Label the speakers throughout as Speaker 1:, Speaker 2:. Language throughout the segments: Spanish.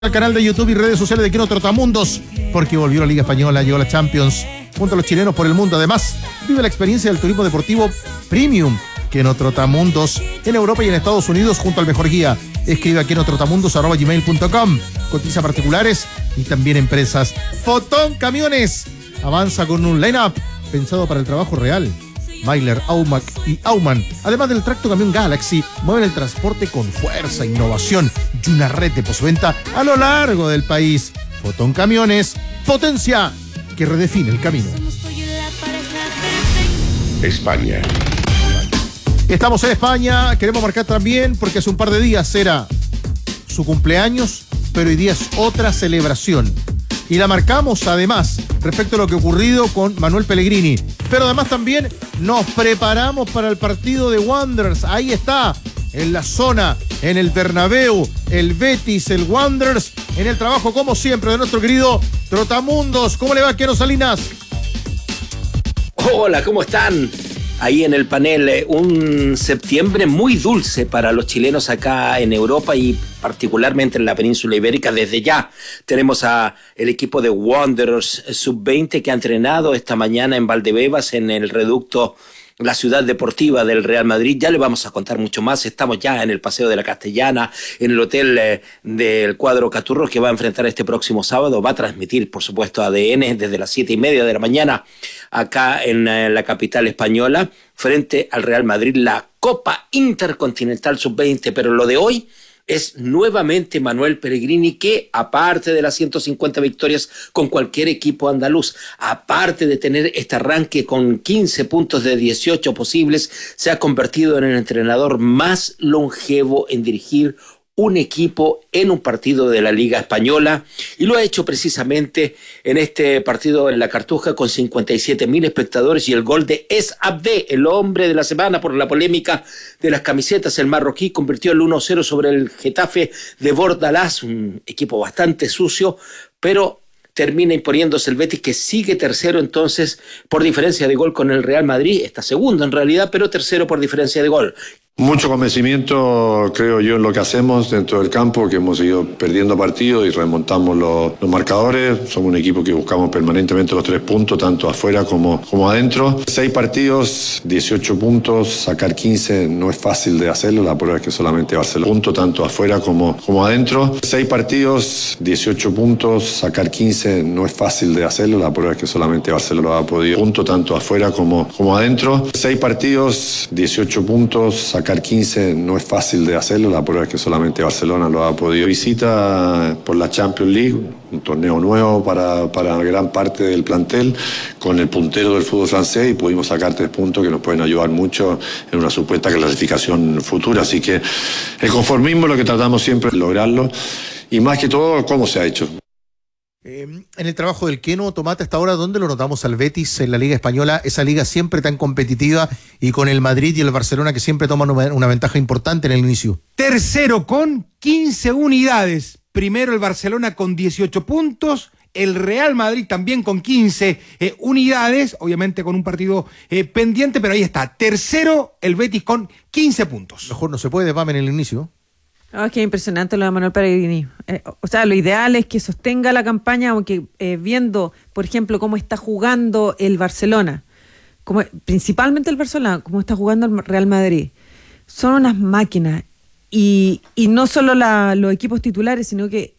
Speaker 1: al canal de YouTube y redes sociales de Keno Trotamundos, porque volvió la Liga Española, llegó la Champions, junto a los chilenos por el mundo. Además, vive la experiencia del turismo deportivo premium Keno Trotamundos en Europa y en Estados Unidos junto al mejor guía. Escribe a kenotrotamundos@gmail.com. Cotiza particulares y también empresas. Fotón Camiones avanza con un line-up pensado para el trabajo real. Mailer, Aumac y Aumann, además del tracto camión Galaxy, mueven el transporte con fuerza, innovación y una red de postventa a lo largo del país. Fotón Camiones, potencia que redefine el camino.
Speaker 2: España.
Speaker 1: Estamos en España, queremos marcar también porque hace un par de días era su cumpleaños, pero hoy día es otra celebración. Y la marcamos además respecto a lo que ha ocurrido con Manuel Pellegrini. Pero además también nos preparamos para el partido de Wanderers. Ahí está, en la zona, en el Bernabéu, el Betis, el Wanderers, en el trabajo como siempre de nuestro querido Trotamundos. ¿Cómo le va, Keno Salinas?
Speaker 3: Hola, ¿cómo están? Ahí en el panel, un septiembre muy dulce para los chilenos acá en Europa y particularmente en la península ibérica. Desde ya tenemos a el equipo de Wanderers Sub-20 que ha entrenado esta mañana en Valdebebas, en el reducto, la ciudad deportiva del Real Madrid. Ya le vamos a contar mucho más. Estamos ya en el Paseo de la Castellana, en el hotel del Cuadro Caturro, que va a enfrentar este próximo sábado. Va a transmitir, por supuesto, ADN desde las 7:30 de la mañana acá en la capital española, frente al Real Madrid, la Copa Intercontinental Sub-20. Pero lo de hoy es nuevamente Manuel Pellegrini, que aparte de las 150 victorias con cualquier equipo andaluz, aparte de tener este arranque con 15 puntos de 18 posibles, se ha convertido en el entrenador más longevo en dirigir un equipo en un partido de la Liga Española, y lo ha hecho precisamente en este partido en la Cartuja con 57.000 espectadores y el gol de Es Abde, el hombre de la semana por la polémica de las camisetas. El marroquí convirtió el 1-0 sobre el Getafe de Bordalás, un equipo bastante sucio, pero termina imponiéndose el Betis, que sigue tercero entonces por diferencia de gol con el Real Madrid. Está segundo en realidad, pero tercero por diferencia de gol.
Speaker 4: Mucho convencimiento, creo yo, en lo que hacemos dentro del campo, que hemos ido perdiendo partidos y remontamos los marcadores. Somos un equipo que buscamos permanentemente los 3 puntos, tanto afuera como adentro. 6 partidos, 18 puntos, sacar 15 no es fácil de hacerlo, la prueba es que solamente Barcelona punto, tanto afuera como adentro. 6 partidos, 18 puntos, sacar 15 no es fácil de hacerlo, la prueba es que solamente Barcelona ha podido punto, tanto afuera como adentro. 6 partidos, 18 puntos, sacar 15 no es fácil de hacerlo, la prueba es que solamente Barcelona lo ha podido. Visita por la Champions League, un torneo nuevo para gran parte del plantel, con el puntero del fútbol francés, y pudimos sacar 3 puntos que nos pueden ayudar mucho en una supuesta clasificación futura. Así que el conformismo es lo que tratamos siempre de lograrlo, y más que todo, cómo se ha hecho.
Speaker 1: En el trabajo del Keno, Tomate, hasta ahora, ¿dónde lo notamos al Betis en la Liga Española? Esa liga siempre tan competitiva, y con el Madrid y el Barcelona que siempre toman una ventaja importante en el inicio.
Speaker 5: Tercero con 15 unidades. Primero el Barcelona con 18 puntos. El Real Madrid también con 15 unidades, obviamente con un partido pendiente, pero ahí está. Tercero el Betis con 15 puntos.
Speaker 1: Mejor no se puede, Pam, en el inicio.
Speaker 6: Oh, es que impresionante lo de Manuel Pellegrini. O sea, lo ideal es que sostenga la campaña, aunque viendo, por ejemplo, cómo está jugando el Barcelona, principalmente el Barcelona, cómo está jugando el Real Madrid, son unas máquinas. Y no solo los equipos titulares, sino que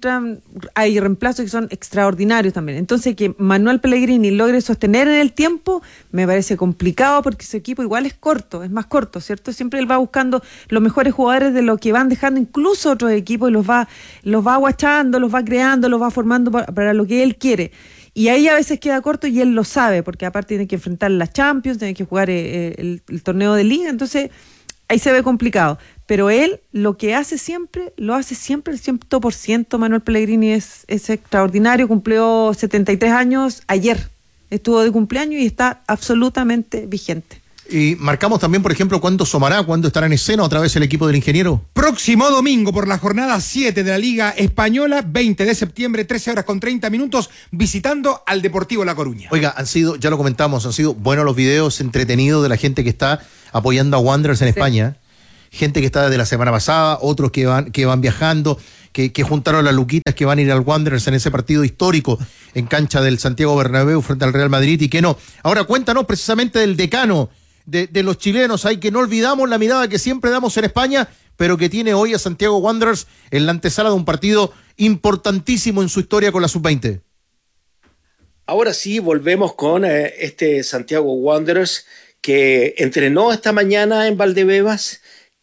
Speaker 6: hay reemplazos que son extraordinarios también. Entonces, que Manuel Pellegrini logre sostener en el tiempo me parece complicado, porque su equipo igual es más corto, ¿cierto? Siempre él va buscando los mejores jugadores de lo que van dejando incluso otros equipos, y los va aguachando, los va creando, los va formando para lo que él quiere. Y ahí a veces queda corto, y él lo sabe, porque aparte tiene que enfrentar las Champions, tiene que jugar el torneo de Liga, entonces ahí se ve complicado. Pero él lo que hace siempre, lo hace siempre al 100%. Manuel Pellegrini es extraordinario, cumplió 73 años ayer, estuvo de cumpleaños y está absolutamente vigente.
Speaker 1: Y marcamos también, por ejemplo, cuándo asomará, cuándo estará en escena otra vez el equipo del ingeniero.
Speaker 5: Próximo domingo por la jornada 7 de la Liga Española, 20 de septiembre, 13:30, visitando al Deportivo La Coruña.
Speaker 1: Oiga, ya lo comentamos, han sido buenos los videos entretenidos de la gente que está apoyando a Wanderers en España. Gente que está desde la semana pasada, otros que van viajando. que juntaron las luquitas que van a ir al Wanderers en ese partido histórico en cancha del Santiago Bernabéu frente al Real Madrid y que no. Ahora cuéntanos precisamente del decano de los chilenos, hay que no olvidamos la mirada que siempre damos en España, pero que tiene hoy a Santiago Wanderers en la antesala de un partido importantísimo en su historia con la Sub-20.
Speaker 3: Ahora sí, volvemos con este Santiago Wanderers que entrenó esta mañana en Valdebebas,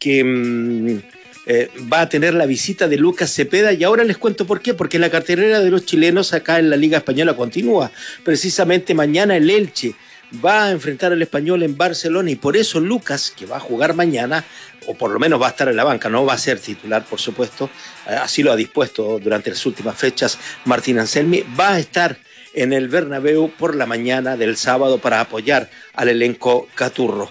Speaker 3: que va a tener la visita de Lucas Cepeda, y ahora les cuento por qué, porque la cartelera de los chilenos acá en la Liga Española continúa. Precisamente mañana el Elche va a enfrentar al Español en Barcelona, y por eso Lucas, que va a jugar mañana, o por lo menos va a estar en la banca, no va a ser titular, por supuesto, así lo ha dispuesto durante las últimas fechas Martín Anselmi, va a estar en el Bernabéu por la mañana del sábado para apoyar al elenco caturro.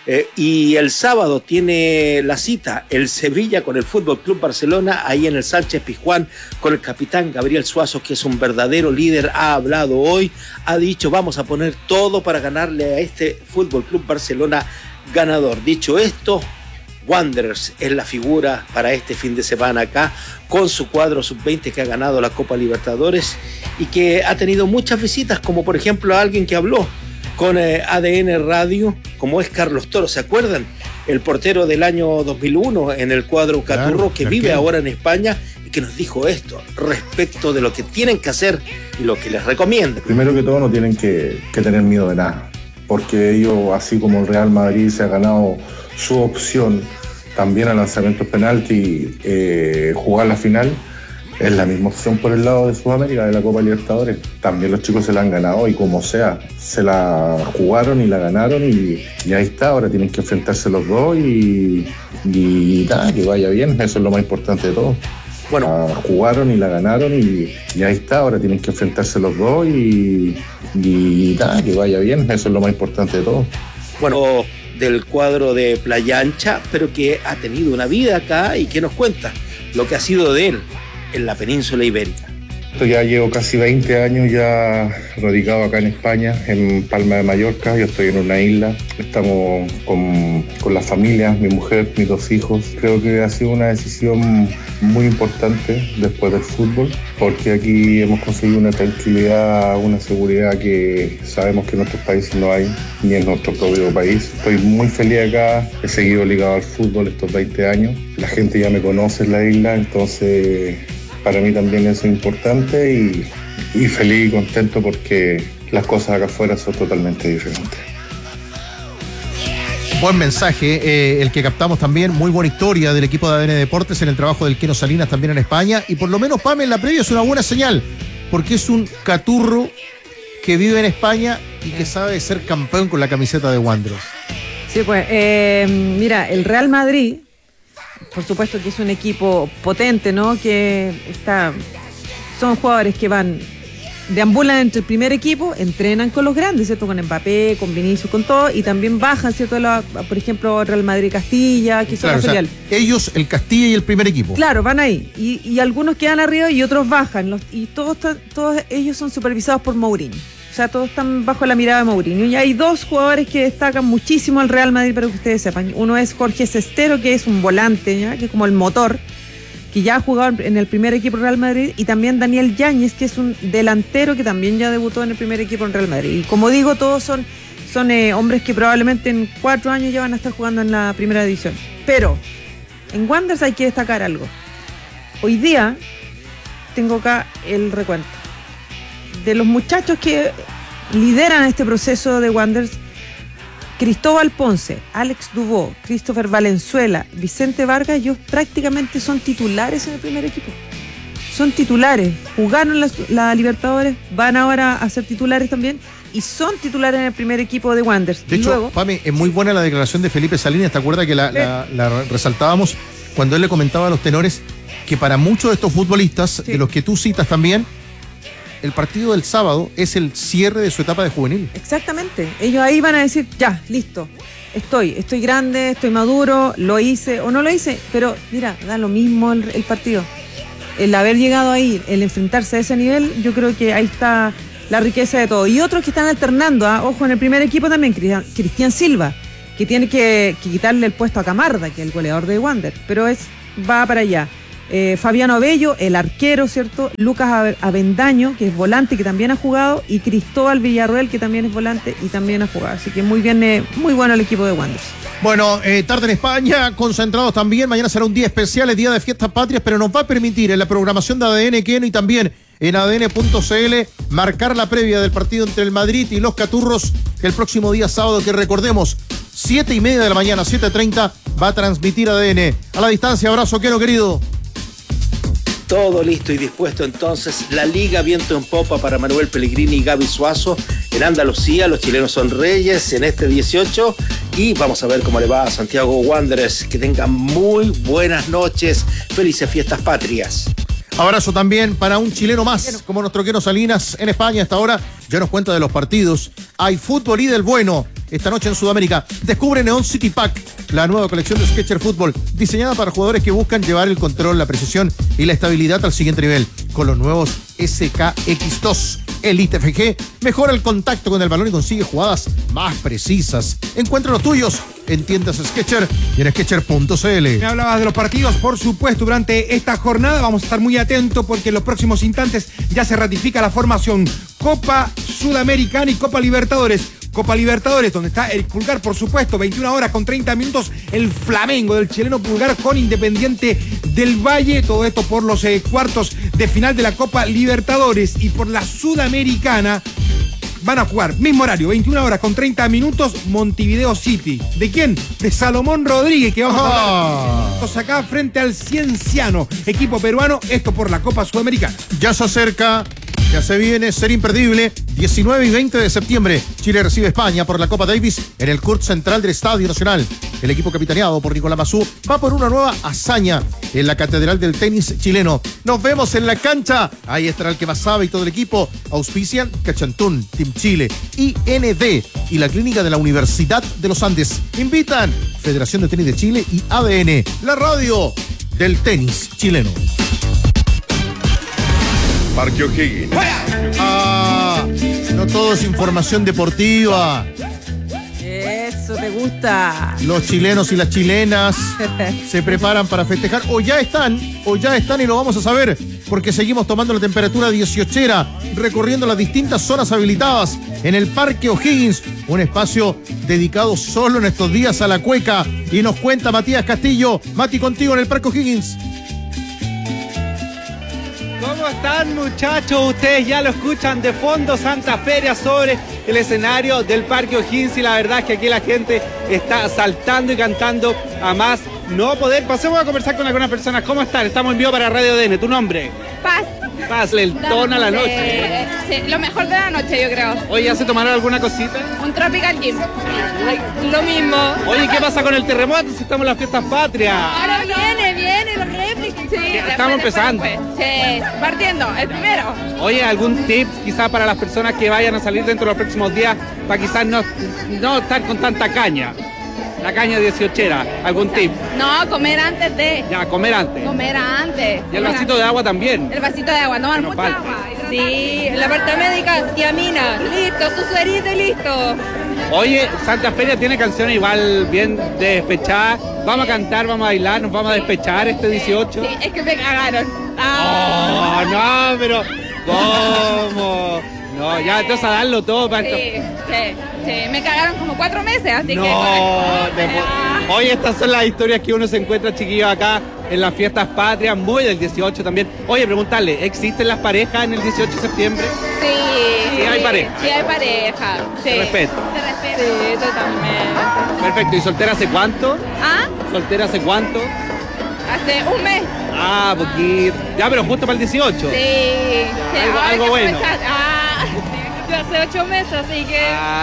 Speaker 3: Y el sábado tiene la cita el Sevilla con el Fútbol Club Barcelona, ahí en el Sánchez Pizjuán, con el capitán Gabriel Suazo, que es un verdadero líder. Ha hablado hoy, ha dicho vamos a poner todo para ganarle a este Fútbol Club Barcelona ganador. Dicho esto, Wanderers es la figura para este fin de semana acá, con su cuadro sub-20 que ha ganado la Copa Libertadores y que ha tenido muchas visitas, como por ejemplo alguien que habló con ADN Radio, como es Carlos Toro, ¿se acuerdan? El portero del año 2001 en el cuadro caturro, claro, que vive ahora en España y que nos dijo esto respecto de lo que tienen que hacer y lo que les recomienda.
Speaker 2: Primero que todo no tienen que tener miedo de nada, porque ellos, así como el Real Madrid se ha ganado su opción también a lanzamientos penalti, jugar la final, es la misma opción por el lado de Sudamérica, de la Copa Libertadores. También los chicos se la han ganado y como sea, se la jugaron y la ganaron y ahí está. Ahora tienen que enfrentarse los dos y nada, que vaya bien, eso es lo más importante de todo. Bueno, jugaron y la ganaron y ahí está. Ahora tienen que enfrentarse los dos y nada, que vaya bien, eso es lo más importante de todo.
Speaker 3: Bueno, del cuadro de Playa Ancha, pero que ha tenido una vida acá y que nos cuenta lo que ha sido de él en la península ibérica.
Speaker 2: Ya llevo casi 20 años ya radicado acá en España, en Palma de Mallorca. Yo estoy en una isla, estamos con la familia, mi mujer, mis 2 hijos. Creo que ha sido una decisión muy importante después del fútbol, porque aquí hemos conseguido una tranquilidad, una seguridad que sabemos que en nuestros países no hay, ni en nuestro propio país. Estoy muy feliz acá, he seguido ligado al fútbol estos 20 años. La gente ya me conoce en la isla, entonces para mí también eso es importante y feliz y contento porque las cosas acá afuera son totalmente diferentes.
Speaker 1: Buen mensaje, el que captamos también, muy buena historia del equipo de ADN Deportes en el trabajo del Keno Salinas también en España, y por lo menos Pame en la previa es una buena señal, porque es un caturro que vive en España y que sabe ser campeón con la camiseta de Wanderers.
Speaker 6: Sí, pues, mira, el Real Madrid, por supuesto que es un equipo potente, ¿no? Que son jugadores que deambulan entre el primer equipo, entrenan con los grandes, ¿cierto? Con Mbappé, con Vinicius, con todo, y también bajan, ¿cierto? Por ejemplo, Real Madrid Castilla, que son la filial.
Speaker 1: Ellos, el Castilla y el primer equipo.
Speaker 6: Claro, van ahí. Y algunos quedan arriba y otros bajan. Y todos ellos son supervisados por Mourinho. O sea, todos están bajo la mirada de Mourinho. Y hay 2 jugadores que destacan muchísimo al Real Madrid, para que ustedes sepan. Uno es Jorge Sestero, que es un volante, ¿ya? Que es como el motor, que ya ha jugado en el primer equipo Real Madrid, y también Daniel Yáñez, que es un delantero que también ya debutó en el primer equipo en Real Madrid. Y como digo, todos son hombres que probablemente en 4 años ya van a estar jugando en la primera división. Pero en Wanderers hay que destacar algo. Hoy día tengo acá el recuento de los muchachos que lideran este proceso de Wanderers: Cristóbal Ponce, Alex Dubó, Christopher Valenzuela, Vicente Vargas. Ellos prácticamente son titulares en el primer equipo. Son titulares, jugaron la Libertadores, van ahora a ser titulares también, y son titulares en el primer equipo de Wanderers.
Speaker 1: De hecho, luego, Pame, es muy buena la declaración de Felipe Salinas. ¿Te acuerdas que la resaltábamos cuando él le comentaba a los tenores que para muchos de estos futbolistas, sí, de los que tú citas también, el partido del sábado es el cierre de su etapa de juvenil?
Speaker 6: Exactamente. Ellos ahí van a decir, ya, listo, estoy grande, estoy maduro, lo hice o no lo hice, pero mira, da lo mismo el partido. El haber llegado ahí, el enfrentarse a ese nivel, yo creo que ahí está la riqueza de todo. Y otros que están alternando, ojo, en el primer equipo también, Cristian Silva, que tiene que quitarle el puesto a Camarda, que es el goleador de Wander, pero va para allá. Fabiano Bello, el arquero, ¿cierto? Lucas Avendaño, que es volante, que también ha jugado, y Cristóbal Villarroel, que también es volante y también ha jugado. Así que muy bien, muy bueno el equipo de Wanderers.
Speaker 1: Bueno, tarde en España, concentrados también. Mañana será un día especial, el día de fiestas patrias, pero nos va a permitir en la programación de ADN Queno y también en ADN.cl marcar la previa del partido entre el Madrid y los Caturros el próximo día sábado, que recordemos, 7:30 de la mañana, 7:30, va a transmitir ADN. A la distancia, abrazo, Queno, querido.
Speaker 3: Todo listo y dispuesto entonces. La Liga viento en popa para Manuel Pellegrini y Gaby Suazo. En Andalucía los chilenos son reyes en este 18 y vamos a ver cómo le va a Santiago Wanderers. Que tengan muy buenas noches. Felices fiestas patrias.
Speaker 1: Abrazo también para un chileno más, como nuestro Queno Salinas en España. Hasta ahora ya nos cuenta de los partidos. Hay fútbol y del bueno. Esta noche en Sudamérica descubre Neon City Pack, la nueva colección de Skechers Fútbol, diseñada para jugadores que buscan llevar el control, la precisión y la estabilidad al siguiente nivel. Con los nuevos SKX2 Elite FG, mejora el contacto con el balón y consigue jugadas más precisas. Encuentra los tuyos en tiendas Skechers y en Skechers.cl.
Speaker 5: Me hablabas de los partidos, por supuesto, durante esta jornada vamos a estar muy atentos porque en los próximos instantes ya se ratifica la formación Copa Sudamericana y Copa Libertadores. Copa Libertadores, donde está el Pulgar, por supuesto, 21 horas con 30 minutos, el Flamengo del chileno Pulgar con Independiente del Valle, todo esto por los cuartos de final de la Copa Libertadores. Y por la Sudamericana van a jugar, mismo horario, 21 horas con 30 minutos, Montevideo City. ¿De quién? De Salomón Rodríguez, que vamos a hablar acá frente al Cienciano, equipo peruano, esto por la Copa Sudamericana.
Speaker 1: Ya se acerca, ya se viene, ser imperdible. 19 y 20 de septiembre, Chile recibe a España por la Copa Davis en el Court Central del Estadio Nacional. El equipo capitaneado por Nicolás Mazú va por una nueva hazaña en la Catedral del Tenis chileno. Nos vemos en la cancha. Ahí estará el que más sabe y todo el equipo. Auspician Cachantún, Team Chile, IND y la Clínica de la Universidad de los Andes. Invitan Federación de Tenis de Chile y ADN, la radio del tenis chileno.
Speaker 7: Parque O'Higgins.
Speaker 1: No todo es información deportiva.
Speaker 6: Eso te gusta.
Speaker 1: Los chilenos y las chilenas se preparan para festejar, o ya están y lo vamos a saber, porque seguimos tomando la temperatura 18era, recorriendo las distintas zonas habilitadas en el Parque O'Higgins, un espacio dedicado solo en estos días a la cueca. Y nos cuenta Matías Castillo. Mati, contigo en el Parque O'Higgins.
Speaker 8: ¿Cómo están, muchachos? Ustedes ya lo escuchan de fondo, Santa Feria sobre el escenario del Parque O'Higgins, y la verdad es que aquí la gente está saltando y cantando a más no poder. Pasemos a conversar con algunas personas. ¿Cómo están? Estamos en vivo para Radio ADN. ¿Tu nombre?
Speaker 9: Paz.
Speaker 8: Paz, el tono a la noche.
Speaker 9: Sí, lo mejor de la noche, yo creo.
Speaker 8: Oye, ¿ya se tomaron alguna cosita?
Speaker 9: Un Tropical Gym. Lo mismo.
Speaker 8: Oye, ¿qué pasa con el terremoto si estamos en las fiestas patrias?
Speaker 9: Ahora viene, los réplicas. Sí,
Speaker 8: estamos empezando.
Speaker 9: Sí, partiendo, el primero.
Speaker 8: Oye, ¿algún tip quizás para las personas que vayan a salir dentro de los próximos días para quizás no estar con tanta caña? La caña 18era, ¿algún tip?
Speaker 9: No, comer antes de.
Speaker 8: Ya, comer antes.
Speaker 9: Comer antes.
Speaker 8: Y el vasito de agua también.
Speaker 9: El vasito de agua, tomar mucha agua. Sí, la parte médica, tiamina, listo, su suerito y listo.
Speaker 8: Oye, Santa Feria tiene canciones igual bien despechadas. Vamos a cantar, vamos a bailar, nos vamos a despechar este 18.
Speaker 9: Sí, es que me cagaron.
Speaker 8: Oh, no, pero ¿cómo? No, ya entonces a darlo todo para esto.
Speaker 9: Sí, me cagaron como 4 meses, así
Speaker 8: no,
Speaker 9: que...
Speaker 8: Oye, estas son las historias que uno se encuentra, chiquillos, acá en las fiestas patrias, muy del 18 también. Oye, preguntarle, ¿existen las parejas en el 18 de septiembre?
Speaker 9: Sí.
Speaker 8: Sí, hay pareja.
Speaker 9: Sí, hay pareja. Sí.
Speaker 8: Te respeto.
Speaker 9: Sí, totalmente.
Speaker 8: Perfecto, ¿y soltera hace cuánto?
Speaker 9: ¿Ah?
Speaker 8: ¿Soltera hace cuánto?
Speaker 9: Hace un mes.
Speaker 8: Ah, poquito. Ya, pero justo para el 18.
Speaker 9: Sí.
Speaker 8: Algo bueno.
Speaker 9: Yo hace 8 meses, así que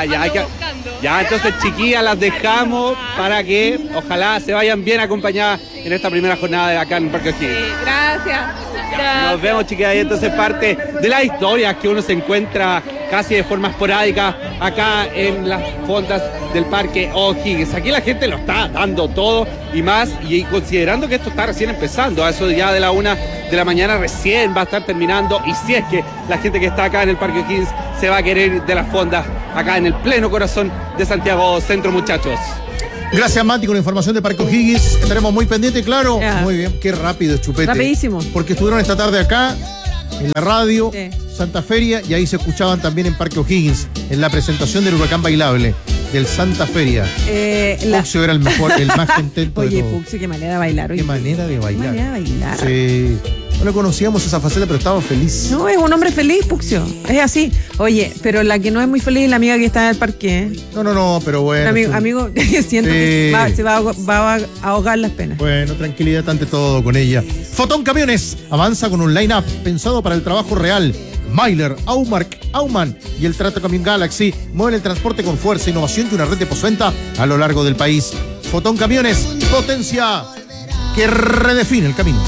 Speaker 8: ya, entonces chiquillas, las dejamos para que ojalá se vayan bien acompañadas en esta primera jornada de acá en el Parque O'Higgins.
Speaker 9: Sí, gracias.
Speaker 8: Nos vemos, chiquillas, y entonces parte de las historias que uno se encuentra casi de forma esporádica acá en las fondas del Parque O'Higgins. Aquí la gente lo está dando todo y más, y considerando que esto está recién empezando, a eso ya de la 1 de la mañana recién va a estar terminando, y si es que la gente que está acá en el Parque O'Higgins se va a querer ir de las fondas acá en el pleno corazón de Santiago Centro, muchachos.
Speaker 1: Gracias, Mati, con la información de Parque O'Higgins. Estaremos muy pendientes, claro.
Speaker 6: Ya.
Speaker 1: Muy bien, qué rápido, Chupete.
Speaker 6: Rapidísimo.
Speaker 1: Porque estuvieron esta tarde acá, en la radio,
Speaker 6: Sí.
Speaker 1: Santa Feria, y ahí se escuchaban también en Parque O'Higgins, en la presentación del Huracán Bailable, del Santa Feria. Puxio era el mejor, el más contento de
Speaker 6: Oye,
Speaker 1: todos.
Speaker 6: Puxio, qué manera de bailar.
Speaker 1: Qué manera de bailar.
Speaker 6: Qué manera de bailar.
Speaker 1: Sí. No le conocíamos esa faceta, pero estaba feliz.
Speaker 6: No, es un hombre feliz, Puxio. Es así. Oye, pero la que no es muy feliz es la amiga que está en el parque. ¿Eh?
Speaker 1: No, pero bueno.
Speaker 6: Amigo, siento que se va a ahogar las penas.
Speaker 1: Bueno, tranquilidad ante todo con ella. Fotón Camiones avanza con un line-up pensado para el trabajo real. Myler, Aumark, Aumann y el Trato Camión Galaxy mueven el transporte con fuerza, innovación y una red de postventa a lo largo del país. Fotón Camiones, potencia que redefine el camino.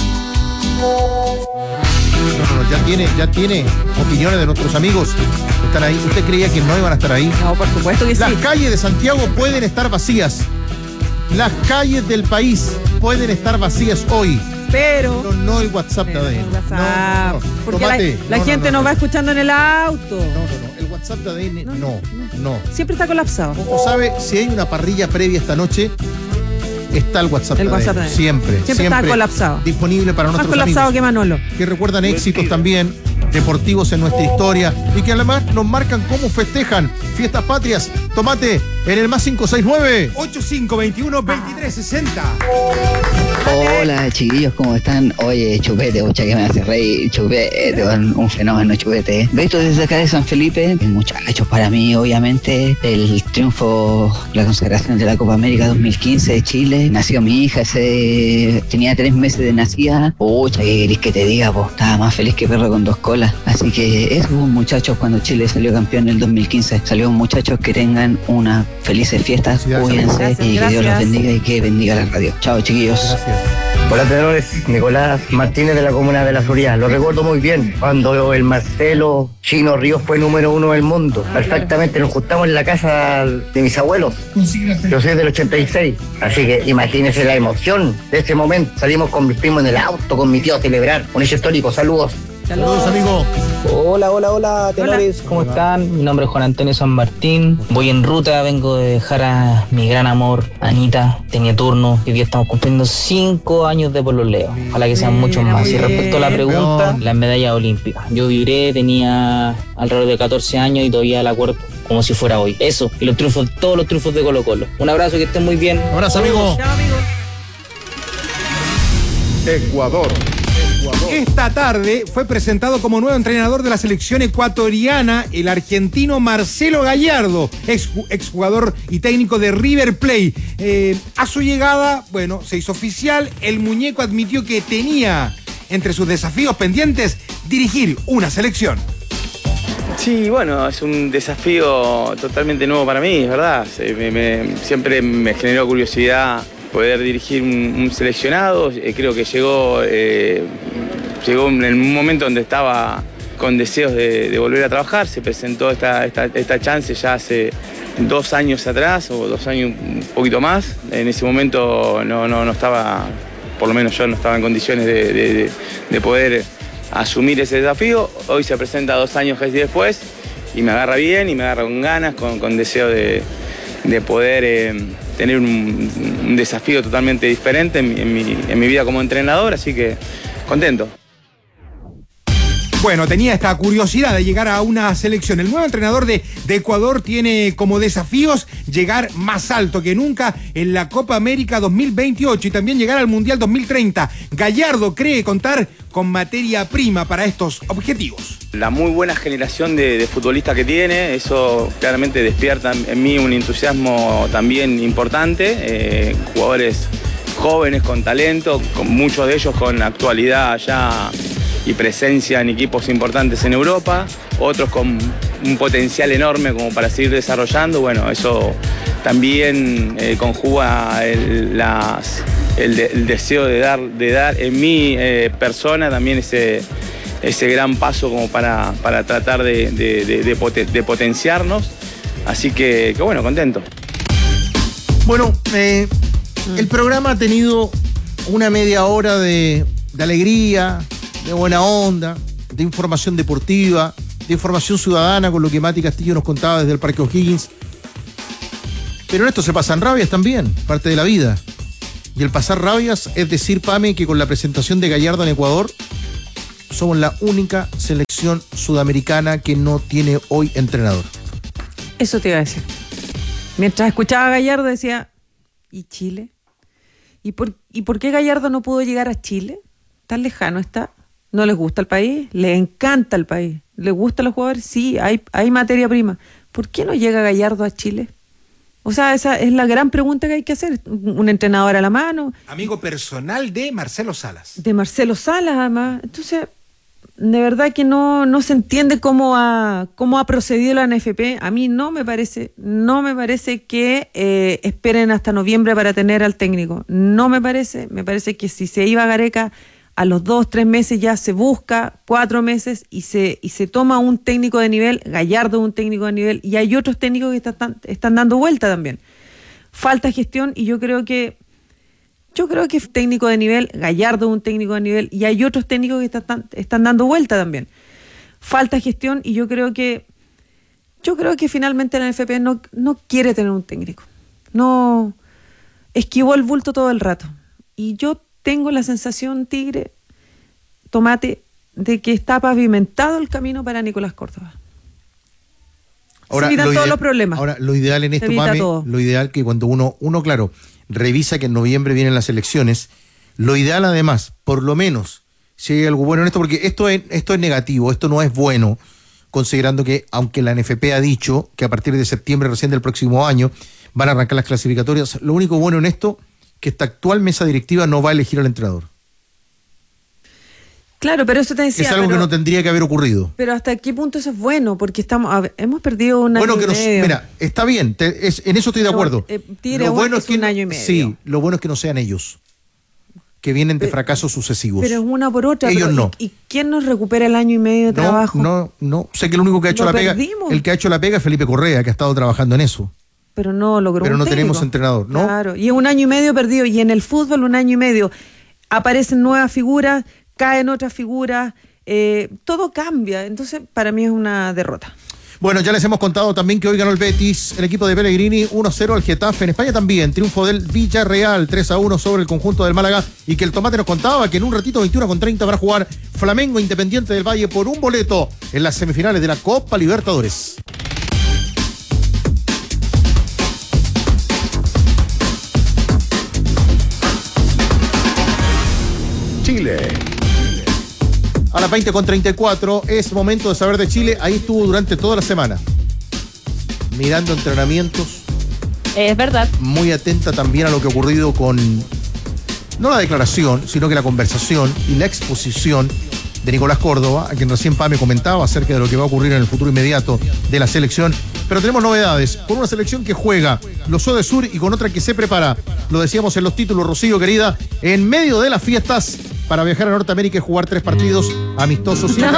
Speaker 1: No, ya tiene opiniones de nuestros amigos que están ahí. ¿Usted creía que no iban a estar ahí?
Speaker 6: No, por supuesto que sí.
Speaker 1: Las calles de Santiago pueden estar vacías. Las calles del país pueden estar vacías hoy.
Speaker 6: Pero
Speaker 1: no el WhatsApp de ADN.
Speaker 6: No. Porque
Speaker 1: Tomate.
Speaker 6: la gente nos va escuchando en el auto.
Speaker 1: No. El WhatsApp de ADN, no.
Speaker 6: Siempre está colapsado.
Speaker 1: Como sabe, si hay una parrilla previa esta noche, está el WhatsApp de ADN. Siempre
Speaker 6: está colapsado.
Speaker 1: Disponible para nuestros amigos.
Speaker 6: Más colapsado que Manolo.
Speaker 1: Que recuerdan éxitos también deportivos en nuestra historia y que además nos marcan cómo festejan fiestas patrias. Tomate en el más
Speaker 5: 569-8521-2360.
Speaker 7: Hola, chiquillos, ¿cómo están? Oye, Chupete, que me hace reír. Chupete, un fenómeno, Chupete. Beto desde acá de San Felipe. Muchachos, para mí, obviamente, el triunfo, la consagración de la Copa América 2015 de Chile. Nació mi hija, tenía 3 meses de nacida. Pucha, ¿qué querés que te diga, po? Estaba más feliz que perro con 2 colas. Así que eso, muchachos, cuando Chile salió campeón en el 2015. Salió muchachos, que tengan unas felices fiestas. Cuídense y que Dios los bendiga y que bendiga la radio. Chao, chiquillos.
Speaker 1: Gracias.
Speaker 10: Hola, tenedores. Nicolás Martínez de la comuna de La Florida. Lo recuerdo muy bien cuando el Marcelo Chino Ríos fue número 1 del mundo. Perfectamente, nos juntamos en la casa de mis abuelos. Yo soy del 86, así que imagínense la emoción de ese momento. Salimos con mis primos en el auto, con mi tío a celebrar. Un hecho histórico. Saludos.
Speaker 1: Saludos, amigo.
Speaker 11: Hola, tenores, ¿cómo están? Mi nombre es Juan Antonio San Martín. Voy en ruta, vengo de dejar a mi gran amor, Anita. Tenía turno y hoy día estamos cumpliendo 5 años de pololeo. Ojalá que sean muchos más. Y respecto a la pregunta, las medallas olímpicas. Yo vibré, tenía alrededor de 14 años y todavía la acuerdo como si fuera hoy. Eso, y los triunfos, todos los triunfos de Colo Colo. Un abrazo, que estén muy bien.
Speaker 1: Un abrazo, amigo.
Speaker 6: Chao, amigo.
Speaker 12: Ecuador.
Speaker 5: Esta tarde fue presentado como nuevo entrenador de la selección ecuatoriana el argentino Marcelo Gallardo, exjugador y técnico de River Plate. A su llegada, se hizo oficial, el muñeco admitió que tenía entre sus desafíos pendientes dirigir una selección.
Speaker 13: Sí, bueno, es un desafío totalmente nuevo para mí, es verdad. Siempre me generó curiosidad poder dirigir un seleccionado. Creo que llegó en un momento donde estaba con deseos de volver a trabajar. Se presentó esta chance ya hace 2 años atrás, o 2 años un poquito más. En ese momento no estaba, por lo menos yo no estaba en condiciones de poder asumir ese desafío. Hoy se presenta 2 años casi después y me agarra bien y me agarra con ganas, con deseo de poder tener un desafío totalmente diferente en mi vida como entrenador, así que contento.
Speaker 5: Bueno, tenía esta curiosidad de llegar a una selección. El nuevo entrenador de Ecuador tiene como desafíos llegar más alto que nunca en la Copa América 2028 y también llegar al Mundial 2030. Gallardo cree contar con materia prima para estos objetivos.
Speaker 13: La muy buena generación de futbolistas que tiene, eso claramente despierta en mí un entusiasmo también importante. Jugadores jóvenes con talento, con muchos de ellos con actualidad ya y presencia en equipos importantes en Europa, otros con un potencial enorme como para seguir desarrollando. Bueno, eso también conjuga el deseo de dar en mi persona también ese gran paso como para tratar de potenciarnos. Así que bueno, contento.
Speaker 1: Bueno, el programa ha tenido una media hora de alegría, de buena onda, de información deportiva, de información ciudadana, con lo que Mati Castillo nos contaba desde el Parque O'Higgins. Pero en esto se pasan rabias también, parte de la vida. Y el pasar rabias es decir, Pame, que con la presentación de Gallardo en Ecuador, somos la única selección sudamericana que no tiene hoy entrenador.
Speaker 6: Eso te iba a decir. Mientras escuchaba a Gallardo decía, ¿y Chile? ¿Y por qué Gallardo no pudo llegar a Chile? ¿Tan lejano está? ¿No les gusta el país? ¿Les encanta el país? ¿Les gustan los jugadores? Sí, hay materia prima. ¿Por qué no llega Gallardo a Chile? O sea, esa es la gran pregunta que hay que hacer. Un entrenador a la mano.
Speaker 5: Amigo personal de Marcelo Salas.
Speaker 6: De Marcelo Salas, además. Entonces, de verdad que no se entiende cómo ha procedido la NFP. A mí no me parece que esperen hasta noviembre para tener al técnico. No me parece. Me parece que si se iba a Gareca, a los 2-3 meses ya se busca, 4 meses, y se toma un técnico de nivel. Gallardo es un técnico de nivel, y hay otros técnicos que están dando vuelta también. Falta gestión, y yo creo que técnico de nivel, Gallardo es un técnico de nivel, y hay otros técnicos que están dando vuelta también. Falta gestión, y yo creo que finalmente la NFP no quiere tener un técnico. No, esquivó el bulto todo el rato. Y yo tengo la sensación, Tigre, Tomate, de que está pavimentado el camino para Nicolás Córdoba.
Speaker 1: Ahora,
Speaker 6: se evitan todos los problemas.
Speaker 1: Ahora, lo ideal en esto, Mame, lo ideal que cuando uno, claro, revisa que en noviembre vienen las elecciones, lo ideal además, por lo menos, si hay algo bueno en esto, porque esto es negativo, esto no es bueno, considerando que, aunque la NFP ha dicho que a partir de septiembre recién del próximo año van a arrancar las clasificatorias, lo único bueno en esto, que esta actual mesa directiva no va a elegir al entrenador.
Speaker 6: Claro, pero eso te decía.
Speaker 1: Es algo que no tendría que haber ocurrido.
Speaker 6: Pero ¿hasta qué punto eso es bueno? Porque hemos perdido un año y medio.
Speaker 1: Mira, está bien, en eso estoy de acuerdo.
Speaker 6: Lo bueno es que un año y medio.
Speaker 1: Sí, lo bueno es que no sean ellos, que vienen de fracasos sucesivos.
Speaker 6: Pero es una por otra.
Speaker 1: Ellos no.
Speaker 6: ¿Y quién nos recupera el año y medio de trabajo?
Speaker 1: No. Sé que el único que ha hecho el que ha hecho la pega es Felipe Correa, que ha estado trabajando en eso.
Speaker 6: Pero no logró.
Speaker 1: Pero
Speaker 6: un
Speaker 1: no
Speaker 6: técnico.
Speaker 1: Tenemos entrenador, ¿no?
Speaker 6: Claro, y es un año y medio perdido. Y en el fútbol, un año y medio. Aparecen nuevas figuras, caen otras figuras, todo cambia. Entonces, para mí es una derrota.
Speaker 1: Bueno, ya les hemos contado también que hoy ganó el Betis, el equipo de Pellegrini, 1-0 al Getafe. En España también, triunfo del Villarreal, 3-1 sobre el conjunto del Málaga. Y que el Tomate nos contaba que en un ratito, 21:30, va a jugar Flamengo Independiente del Valle por un boleto en las semifinales de la Copa Libertadores. Chile. A las 20:34 es momento de saber de Chile. Ahí estuvo durante toda la semana, mirando entrenamientos.
Speaker 12: Es verdad.
Speaker 1: Muy atenta también a lo que ha ocurrido con, no la declaración, sino que la conversación y la exposición de Nicolás Córdoba, a quien recién Pame comentaba acerca de lo que va a ocurrir en el futuro inmediato de la selección. Pero tenemos novedades, con una selección que juega los O de Sur y con otra que se prepara, lo decíamos en los títulos, Rocío querida, en medio de las fiestas para viajar a Norteamérica y jugar 3 partidos amistosos.
Speaker 12: No,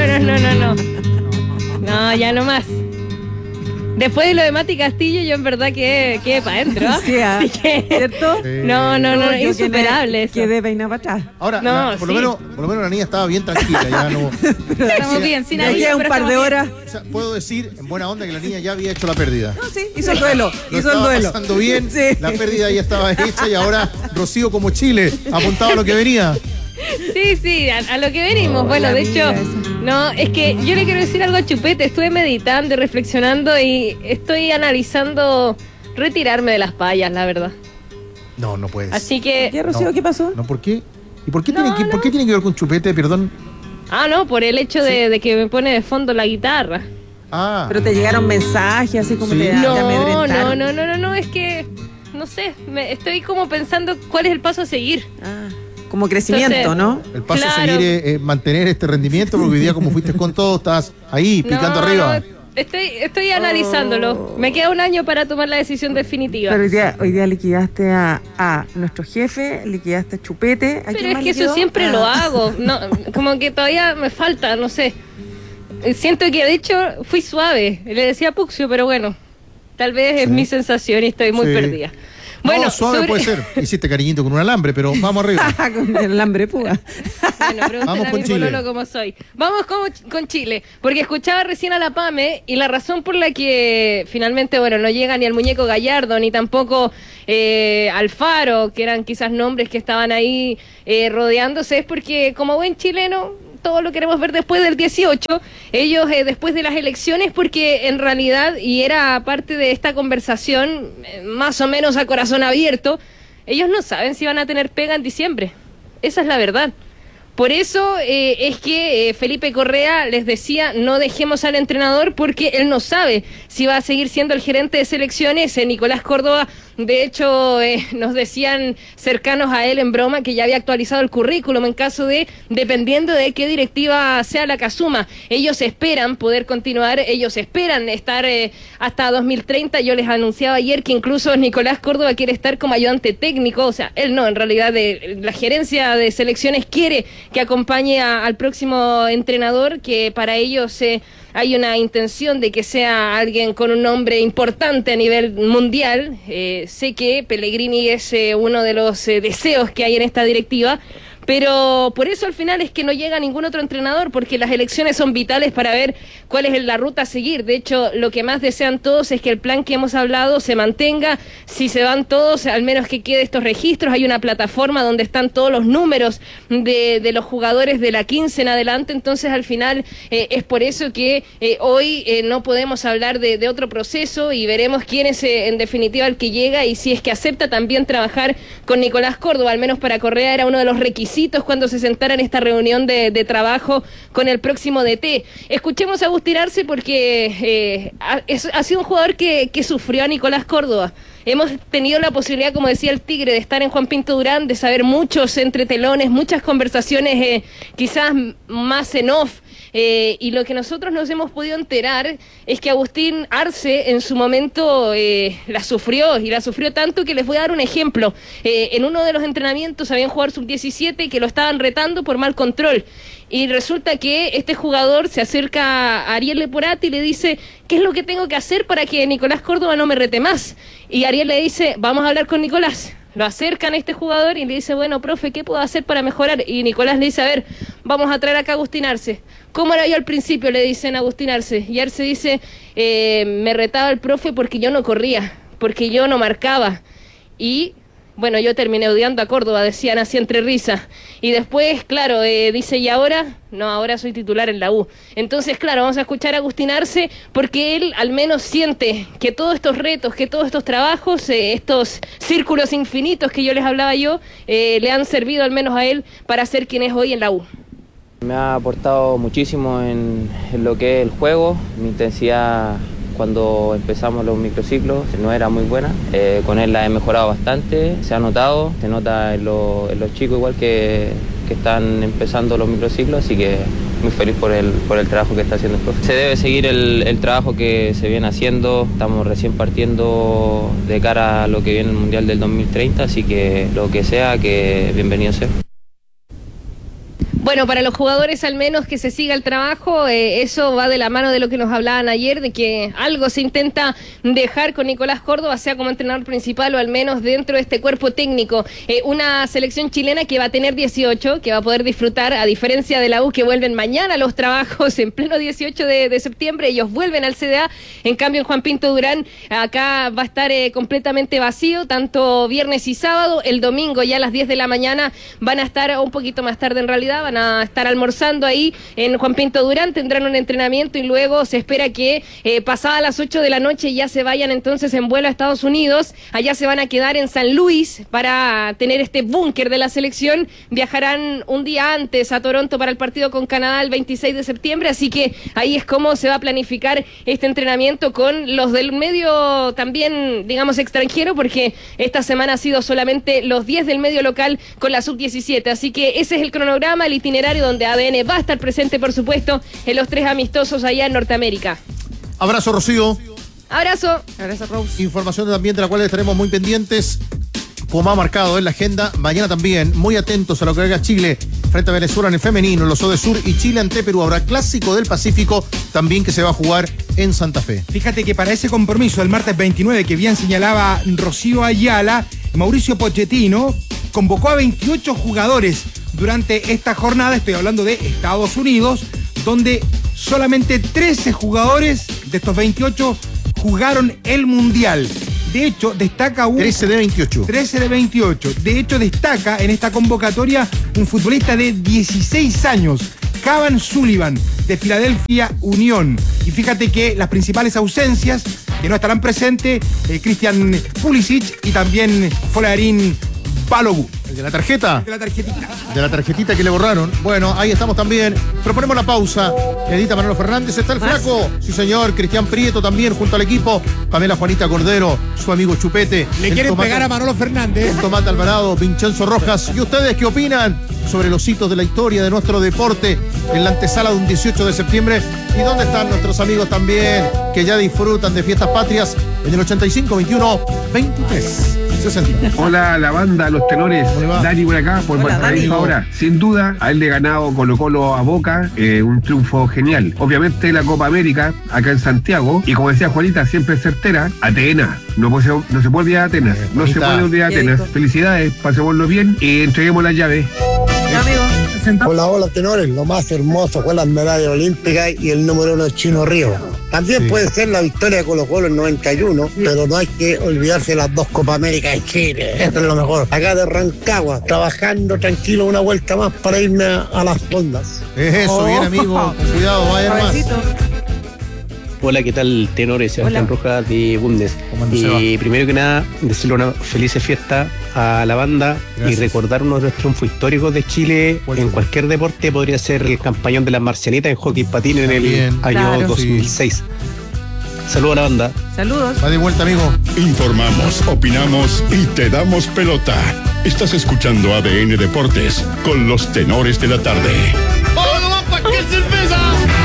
Speaker 12: ya no más. Después de lo de Mati Castillo, yo en verdad quedé para adentro.
Speaker 6: Sí,
Speaker 12: así que,
Speaker 6: ¿cierto?
Speaker 12: No, insuperable.
Speaker 6: Quedé peinada para atrás.
Speaker 1: Ahora, por lo menos la niña estaba bien tranquila, ya no.
Speaker 12: Estamos bien, sin
Speaker 6: ahí un par de horas.
Speaker 1: O sea, puedo decir en buena onda que la niña ya había hecho la pérdida.
Speaker 6: No, sí, hizo el duelo.
Speaker 1: Pasando bien, sí. La pérdida ya estaba hecha y ahora Rocío como Chile apuntaba a lo que venía.
Speaker 12: Sí, a lo que venimos. Bueno, de hecho, no, es que yo le quiero decir algo a Chupete. Estuve meditando y reflexionando y estoy analizando retirarme de las payas, la verdad.
Speaker 1: No puedes.
Speaker 12: Así que...
Speaker 6: ¿Qué, Rocío? ¿Qué pasó?
Speaker 1: No, ¿por qué? ¿Y por qué tiene que ver con Chupete, perdón?
Speaker 12: No, por el hecho de que me pone de fondo la guitarra.
Speaker 6: Pero te llegaron mensajes así como te amedrentaron.
Speaker 12: No, es que, no sé, estoy como pensando cuál es el paso a seguir.
Speaker 6: Como crecimiento,
Speaker 12: entonces,
Speaker 6: ¿no?
Speaker 1: El paso a seguir es mantener este rendimiento, porque hoy día como fuiste con todo, estás ahí picando arriba.
Speaker 12: Estoy analizándolo. Me queda un año para tomar la decisión definitiva.
Speaker 6: Pero hoy día liquidaste a nuestro jefe, liquidaste a Chupete.
Speaker 12: Pero es que eso siempre lo hago. No, como que todavía me falta, no sé. Siento que de hecho fui suave. Le decía a Puxio, pero bueno, tal vez es mi sensación y estoy muy perdida. Bueno,
Speaker 1: no, suave puede ser. Hiciste cariñito con un alambre, pero vamos arriba.
Speaker 6: Con el alambre púa.
Speaker 12: Bueno,
Speaker 1: vamos con Chile.
Speaker 12: Como soy. Vamos con Chile, porque escuchaba recién a la Pame y la razón por la que finalmente, bueno, no llega ni al muñeco Gallardo, ni tampoco Alfaro, que eran quizás nombres que estaban ahí rodeándose, es porque como buen chileno, todo lo queremos ver después del 18, ellos después de las elecciones, porque en realidad, y era parte de esta conversación, más o menos a corazón abierto, ellos no saben si van a tener pega en diciembre. Esa es la verdad. Por eso es que Felipe Correa les decía, no dejemos al entrenador porque él no sabe si va a seguir siendo el gerente de selecciones. Nicolás Córdoba, de hecho, nos decían cercanos a él en broma que ya había actualizado el currículum en caso de, dependiendo de qué directiva sea la que asuma. Ellos esperan poder continuar, ellos esperan estar hasta 2030. Yo les anunciaba ayer que incluso Nicolás Córdoba quiere estar como ayudante técnico, o sea, él no, en realidad la gerencia de selecciones quiere que acompañe al próximo entrenador, que para ellos hay una intención de que sea alguien con un nombre importante a nivel mundial. Sé que Pellegrini es uno de los deseos que hay en esta directiva, pero por eso al final es que no llega ningún otro entrenador, porque las elecciones son vitales para ver cuál es la ruta a seguir. De hecho, lo que más desean todos es que el plan que hemos hablado se mantenga. Si se van todos, al menos que quede estos registros. Hay una plataforma donde están todos los números de los jugadores de la 15 en adelante. Entonces, al final, es por eso que hoy no podemos hablar de otro proceso, y veremos quién es en definitiva el que llega, y si es que acepta también trabajar con Nicolás Córdoba. Al menos para Correa era uno de los requisitos cuando se sentara en esta reunión de trabajo con el próximo DT. Escuchemos a Agustín Arce, porque ha sido un jugador que sufrió a Nicolás Córdoba. Hemos tenido la posibilidad, como decía el Tigre, de estar en Juan Pinto Durán, de saber muchos entretelones, muchas conversaciones quizás más en off. Y lo que nosotros nos hemos podido enterar es que Agustín Arce en su momento la sufrió, y la sufrió tanto que les voy a dar un ejemplo. En uno de los entrenamientos habían jugador sub-17 que lo estaban retando por mal control, y resulta que este jugador se acerca a Ariel Leporati y le dice: ¿qué es lo que tengo que hacer para que Nicolás Córdoba no me rete más? Y Ariel le dice: vamos a hablar con Nicolás. Lo acercan a este jugador y le dice: bueno, profe, ¿qué puedo hacer para mejorar? Y Nicolás le dice: a ver, vamos a traer acá a Agustín Arce. ¿Cómo era yo al principio?, le dicen a Agustín Arce. Y Arce dice: me retaba el profe porque yo no corría, porque yo no marcaba. Y bueno, yo terminé odiando a Córdoba, decían así entre risas. Y después, claro, dice: ¿y ahora? No, ahora soy titular en la U. Entonces, claro, vamos a escuchar a Agustín Arce, porque él al menos siente que todos estos retos, que todos estos trabajos, estos círculos infinitos que yo les hablaba le han servido al menos a él para ser quien es hoy en la U.
Speaker 14: Me ha aportado muchísimo en lo que es el juego. Mi intensidad cuando empezamos los microciclos no era muy buena. Con él la he mejorado bastante, se ha notado, se nota en los chicos igual que están empezando los microciclos, así que muy feliz por el trabajo que está haciendo el profe. Se debe seguir el trabajo que se viene haciendo, estamos recién partiendo de cara a lo que viene el Mundial del 2030, así que lo que sea, que bienvenido sea.
Speaker 12: Bueno, para los jugadores al menos que se siga el trabajo, eso va de la mano de lo que nos hablaban ayer, de que algo se intenta dejar con Nicolás Córdoba, sea como entrenador principal o al menos dentro de este cuerpo técnico. Una selección chilena que va a tener 18, que va a poder disfrutar, a diferencia de la U, que vuelven mañana a los trabajos en pleno 18 de septiembre, ellos vuelven al CDA. En cambio, en Juan Pinto Durán, acá va a estar completamente vacío, tanto viernes y sábado. El domingo ya a las 10 de la mañana van a estar, un poquito más tarde en realidad, van a estar almorzando ahí en Juan Pinto Durán, tendrán un entrenamiento y luego se espera que pasada las 8 de la noche ya se vayan entonces en vuelo a Estados Unidos. Allá se van a quedar en San Luis para tener este búnker de la selección. Viajarán un día antes a Toronto para el partido con Canadá el 26 de septiembre, así que ahí es como se va a planificar este entrenamiento con los del medio también, digamos, extranjero, porque esta semana ha sido solamente los 10 del medio local con la sub-17, así que ese es el cronograma, el itinerario donde ADN va a estar presente, por supuesto, en los 3 amistosos allá en Norteamérica.
Speaker 1: Abrazo, Rocío.
Speaker 12: Abrazo.
Speaker 6: Abrazo, Rose.
Speaker 1: Información también de la cual estaremos muy pendientes. como ha marcado en la agenda. Mañana también, muy atentos a lo que haga Chile frente a Venezuela en el femenino, los Odesur y Chile ante Perú. Habrá Clásico del Pacífico también que se va a jugar en Santa Fe.
Speaker 5: Fíjate que para ese compromiso, el martes 29, que bien señalaba Rocío Ayala, Mauricio Pochettino convocó a 28 jugadores durante esta jornada. Estoy hablando de Estados Unidos, donde solamente 13 jugadores de estos 28 jugaron el Mundial. De hecho, destaca
Speaker 1: 13 de 28.
Speaker 5: 13 de 28. De hecho, destaca en esta convocatoria un futbolista de 16 años, Cavan Sullivan, de Philadelphia Unión. Y fíjate que las principales ausencias que no estarán presentes, Christian Pulisic y también Folarin Balogun.
Speaker 1: ¿El de la tarjeta?
Speaker 5: De la tarjetita.
Speaker 1: De la tarjetita que le borraron. Bueno, ahí estamos también. Proponemos la pausa. Edita Manolo Fernández. Está el flaco. Sí, señor. Cristian Prieto también junto al equipo. Pamela Juanita Cordero, su amigo Chupete.
Speaker 5: Le quieren pegar a Manolo Fernández.
Speaker 1: El Tomate Alvarado, Vincenzo Rojas. ¿Y ustedes qué opinan sobre los hitos de la historia de nuestro deporte en la antesala de un 18 de septiembre? ¿Y dónde están nuestros amigos también que ya disfrutan de fiestas patrias en el 85 21 23 60?
Speaker 15: Hola, la banda, los tenores. Dani por acá, por Valparaíso ahora. Sin duda, haberle ganado Colo-Colo a Boca, un triunfo genial. Obviamente la Copa América, acá en Santiago, y como decía Juanita, siempre certera, Atenas. No se puede olvidar Atenas. No se puede olvidar Atenas. Felicidades, pasémoslo bien y entreguemos las llaves.
Speaker 16: Hola, tenores. Lo más hermoso fue las medallas olímpicas y el número 1 Chino Río. También puede ser la victoria de Colo-Colo en 91, pero no hay que olvidarse de las 2 Copa América de Chile. Esto es lo mejor. Acá de Rancagua, trabajando tranquilo una vuelta más para irme a las fondas.
Speaker 1: Es eso, bien amigo. Cuidado, vaya más.
Speaker 17: Hola, ¿qué tal, tenores? Sebastián Rojas de Bundes. Y primero que nada, decirle una feliz fiesta a la banda. Gracias. Y recordar uno de los triunfos históricos de Chile en cualquier deporte. Podría ser el campañón de las Marcianitas en hockey patín en el año 2006. Saludos a la banda.
Speaker 6: Saludos.
Speaker 1: Va de vuelta, amigo.
Speaker 18: Informamos, opinamos y te damos pelota. Estás escuchando ADN Deportes con los tenores de la tarde.
Speaker 19: ¡Vamos, pa' qué cerveza!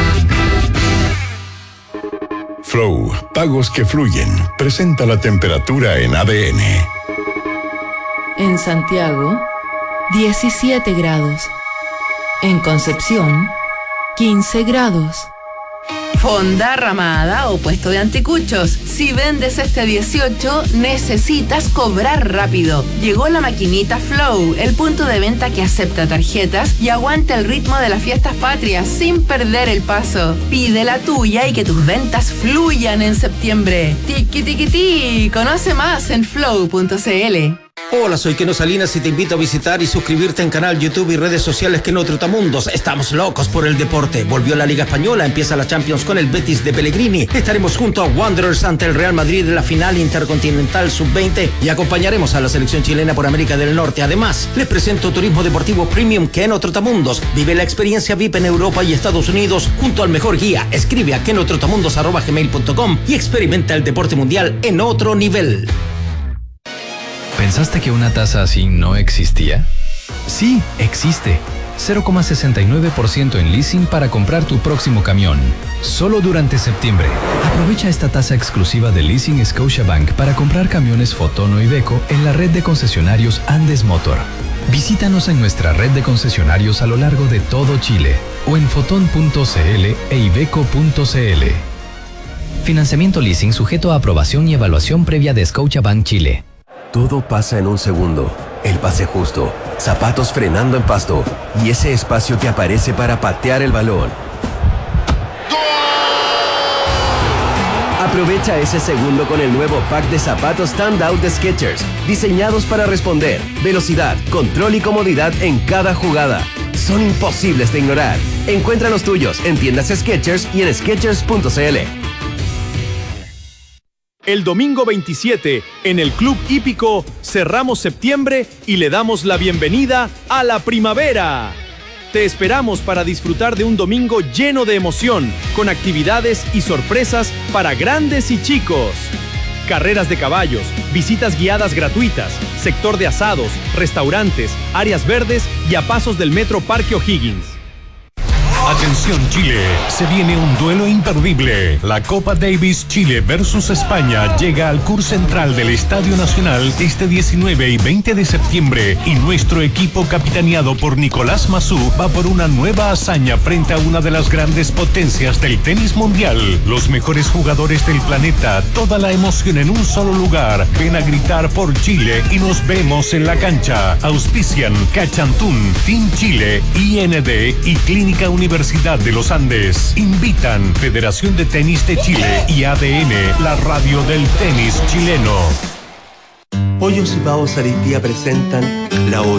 Speaker 18: Flow, pagos que fluyen. Presenta la temperatura en ADN.
Speaker 20: En Santiago, 17 grados. En Concepción, 15 grados. Fonda Ramada o puesto de anticuchos. Si vendes este 18, necesitas cobrar rápido. Llegó la maquinita Flow, el punto de venta que acepta tarjetas y aguanta el ritmo de las fiestas patrias sin perder el paso. Pide la tuya y que tus ventas fluyan en septiembre. Tiki tiki ti. Conoce más en flow.cl.
Speaker 3: Hola, soy Keno Salinas y te invito a visitar y suscribirte en canal YouTube y redes sociales Keno Trotamundos. Estamos locos por el deporte. Volvió la Liga Española, empieza la Champions con el Betis de Pellegrini. Estaremos junto a Wanderers ante el Real Madrid en la final Intercontinental Sub-20 y acompañaremos a la selección chilena por América del Norte. Además, les presento Turismo Deportivo Premium Keno Trotamundos. Vive la experiencia VIP en Europa y Estados Unidos junto al mejor guía. Escribe a kenotrotamundos@gmail.com y experimenta el deporte mundial en otro nivel.
Speaker 21: ¿Pensaste que una tasa así no existía? Sí, existe. 0,69% en leasing para comprar tu próximo camión. Solo durante septiembre. Aprovecha esta tasa exclusiva de Leasing Scotiabank para comprar camiones Foton o Iveco en la red de concesionarios Andes Motor. Visítanos en nuestra red de concesionarios a lo largo de todo Chile o en foton.cl e iveco.cl. Financiamiento leasing sujeto a aprobación y evaluación previa de Scotiabank Chile.
Speaker 22: Todo pasa en un segundo. El pase justo, zapatos frenando en pasto y ese espacio que aparece para patear el balón. Aprovecha ese segundo con el nuevo pack de zapatos Standout de Skechers, diseñados para responder, velocidad, control y comodidad en cada jugada. Son imposibles de ignorar. Encuentra los tuyos en tiendas Skechers y en Skechers.cl.
Speaker 23: El domingo 27, en el Club Hípico, cerramos septiembre y le damos la bienvenida a la primavera. Te esperamos para disfrutar de un domingo lleno de emoción, con actividades y sorpresas para grandes y chicos. Carreras de caballos, visitas guiadas gratuitas, sector de asados, restaurantes, áreas verdes y a pasos del Metro Parque O'Higgins.
Speaker 2: Atención Chile, se viene un duelo imperdible. La Copa Davis Chile versus España llega al CUR Central del Estadio Nacional este 19 y 20 de septiembre y nuestro equipo capitaneado por Nicolás Massú va por una nueva hazaña frente a una de las grandes potencias del tenis mundial. Los mejores jugadores del planeta, toda la emoción en un solo lugar. Ven a gritar por Chile y nos vemos en la cancha. Auspician Cachantún, Team Chile, IND y Clínica Universidad de los Andes. Invitan Federación de Tenis de Chile y ADN, la radio del tenis chileno.
Speaker 4: Pollos y Pavos Areitía presentan La Olla,